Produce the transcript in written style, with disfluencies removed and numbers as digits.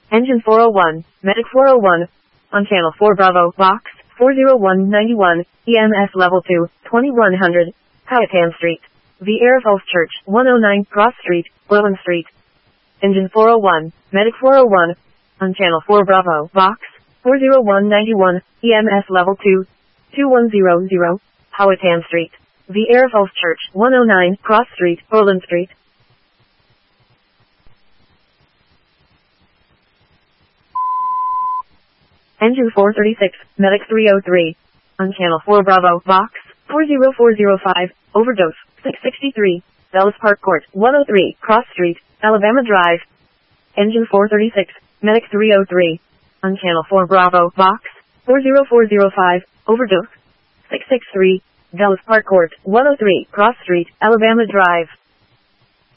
Engine 401, Medic 401. On Channel 4 Bravo, Box 40191, EMS Level 2, 2100, Powhatan Street. Vieira Falls Church, 109 Cross Street, Welland Street. Engine 401, Medic 401. On Channel 4 Bravo, Box 40191, EMS Level 2, 2100, Powhatan Street. Vieira Falls Church, 109 Cross Street, Welland Street. Engine 436, Medic 303. On Channel 4 Bravo, Box 40405, Overdose 663, Bellis Park Court, 103, Cross Street, Alabama Drive. Engine 436, Medic 303. On Channel 4 Bravo, Box 40405, Overdose 663, Bellis Park Court, 103, Cross Street, Alabama Drive.